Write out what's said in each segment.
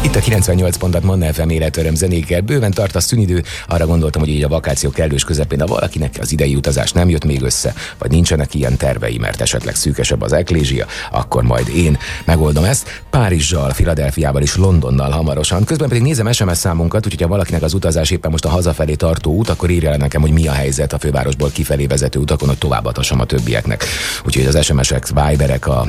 Itt a 98 pontot Manna FM életöröm zenékkel. Bőven tart a szünidő, arra gondoltam, hogy így a vakáció kellős közepén, ha valakinek az idei utazás nem jött még össze, vagy nincsenek ilyen tervei, mert esetleg szűkesebb az eklézsia, akkor majd én megoldom ezt. Párizsal, Philadelphiával és Londonnal hamarosan. Közben pedig nézem SMS számunkat, úgyhogy ha valakinek az utazás éppen most a hazafelé tartó út, akkor írja le nekem, hogy mi a helyzet a fővárosból kifelé vezető utakon, hogy továbbadhassam a többieknek. Úgyhogy az SMS-ek, Viberek a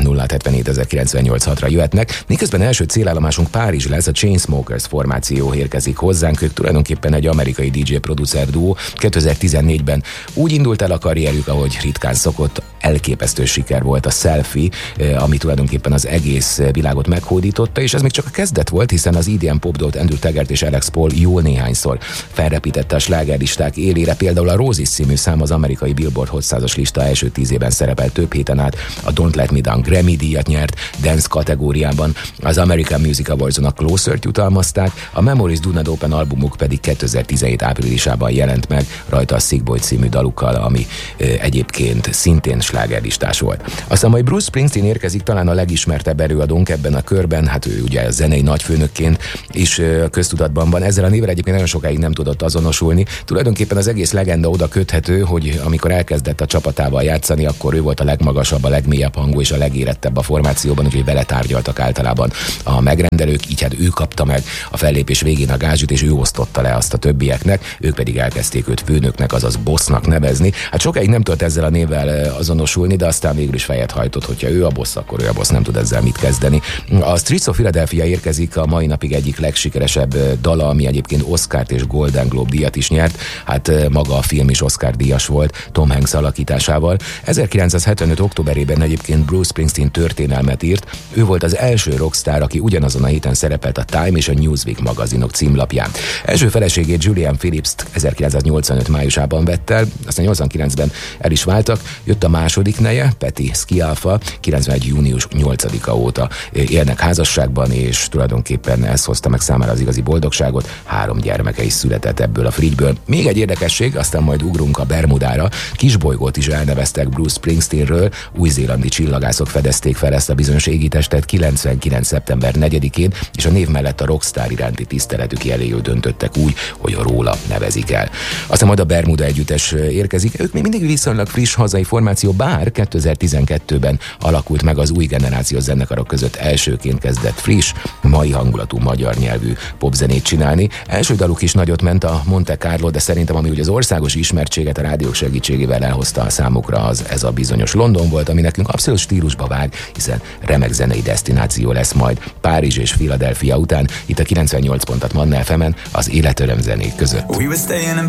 077 ra jöhetnek. Miközben első célállomásunk Párizs lesz, a Chainsmokers formáció érkezik hozzánk. Ők tulajdonképpen egy amerikai DJ producer duó. 2014-ben úgy indult el a karrierjük, ahogy ritkán szokott, elképesztő siker volt a Selfie, ami tulajdonképpen az egész világot meghódította, és ez még csak a kezdet volt, hiszen az EDM popdolt Andrew Taggart és Alex Paul jól néhányszor felrepítette a slágerlisták élére. Például a Roses című szám az amerikai Billboard Hot 100-as lista első 10 évben szerepelt több héten át, a Don't Let Me Down Grammy díjat nyert, dance kategóriában, az American Music Awards-on a Closer-t jutalmazták, a Memories Do Not Open albumuk pedig 2017 áprilisában jelent meg, rajta a Sick Boy című dalukkal, ami egyébként szintén slágerlistás volt. Aztán majd Bruce Springsteen érkezik, talán a legismertebb előadónk ebben a körben, hát ő ugye a zenei nagyfőnökként is köztudatban van. Ezzel a névvel egyébként nagyon sokáig nem tudott azonosulni. Tulajdonképpen az egész legenda oda köthető, hogy amikor elkezdett a csapatával játszani, akkor ő volt a legmagasabb, a legmélyebb hangú és a legérettebb a formációban, úgyhogy vele tárgyaltak általában a megrendelők, így hát ő kapta meg a fellépés végén a gázsit, és ő osztotta le azt a többieknek, ők pedig elkezdték őt főnöknek, azaz bossnak nevezni. Hát sokáig nem tudott ezzel a névvel azonosulni, de aztán végül is fejet hajtott, hogyha ő a boss, akkor ő a boss, nem tud ezzel mit kezdeni. A Streets of Philadelphia érkezik, a mai napig egyik legsikeresebb dala, ami egyébként Oscart és Golden Globe díjat is nyert, hát maga a film is Oscar díjas volt Tom Hanks alakításával. 1975. októberében egyébként Bruce Springsteen történelmet írt, ő volt az első rockstar, aki ugyanazon a héten szerepelt a Time és a Newsweek magazinok címlapján. Első feleségét Julian Phillips-t 1985 májusában vett el, aztán 89-ben el is váltak, jött a második neje, Patty Scialfa, 91. június 8-a óta élnek házasságban, és tulajdonképpen ez hozta meg számára az igazi boldogságot, 3 gyermeke is született ebből a frigyből. Még egy érdekesség, aztán majd ugrunk a Bermudára, kisbolygót is elneveztek Bruce Springsteenről, új-zélandi csillagászok fedezték fel ezt a bizonyos égitestet 99. szeptember 4-én, és a név mellett a rockstar iránti tiszteletük jeléül döntöttek úgy, hogy róla nevezik el. Aztán majd a Bermuda együttes érkezik, ők még mindig viszonylag friss hazai formáció, bár 2012-ben alakult meg az új generációs zenekarok között elsőként kezdett friss, mai hangulatú magyar nyelvű popzenét csinálni. Első daluk is nagyot ment, a Monte Carlo, de szerintem ami ugye az országos ismertséget a rádiók segítségével elhozta a számukra, ez a bizonyos London volt, ami nekünk abszolút stílusba vág, hiszen remek zenei desztináció lesz majd Párizs és Philadelphia után, itt a 98 pontot Manna FM-en az életöröm zenék között.